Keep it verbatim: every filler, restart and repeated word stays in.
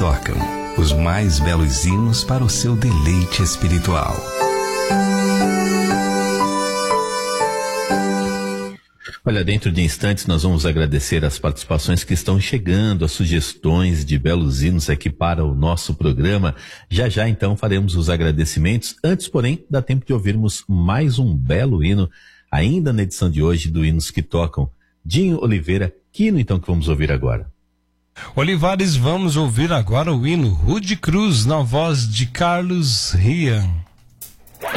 tocam, os mais belos hinos para o seu deleite espiritual. Olha, dentro de instantes nós vamos agradecer as participações que estão chegando, as sugestões de belos hinos aqui para o nosso programa. Já já então faremos os agradecimentos. Antes, porém, dá tempo de ouvirmos mais um belo hino, ainda na edição de hoje do Hinos que Tocam. Dinho Oliveira, que hino então que vamos ouvir agora? Olivares, vamos ouvir agora o hino Rude Cruz, na voz de Carlos Rian.